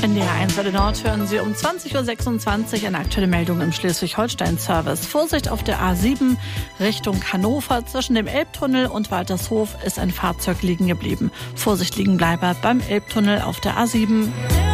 In der 1 Welle Nord hören Sie um 20.26 Uhr eine aktuelle Meldung im Schleswig-Holstein-Service. Vorsicht auf der A7 Richtung Hannover. Zwischen dem Elbtunnel und Waltershof ist ein Fahrzeug liegen geblieben. Vorsicht liegen bleibe beim Elbtunnel auf der A7.